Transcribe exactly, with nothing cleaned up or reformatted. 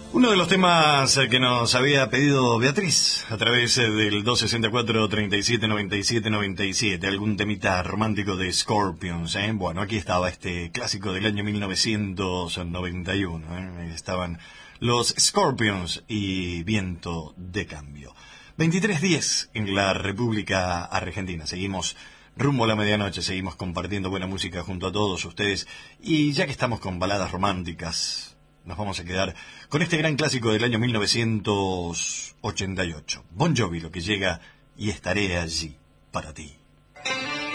Uno de los temas que nos había pedido Beatriz a través del dos sesenta y cuatro, treinta y siete, noventa y siete, noventa y siete, algún temita romántico de Scorpions, ¿eh? Bueno, aquí estaba este clásico del año mil novecientos noventa y uno, ¿eh? Estaban los Scorpions y Viento de Cambio. veintitrés diez en la República Argentina. Seguimos rumbo a la medianoche, seguimos compartiendo buena música junto a todos ustedes. Y ya que estamos con baladas románticas, nos vamos a quedar con este gran clásico del año mil novecientos ochenta y ocho. Bon Jovi, Lo que llega y estaré allí para ti.